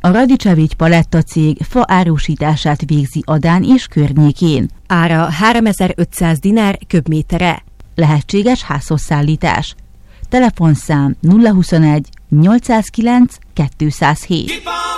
A Radicevics Paletta cég fa árusítását végzi Adán és környékén. Ára 3500 dinár köbméterre. Lehetséges házhozszállítás. Telefonszám 021 809 207.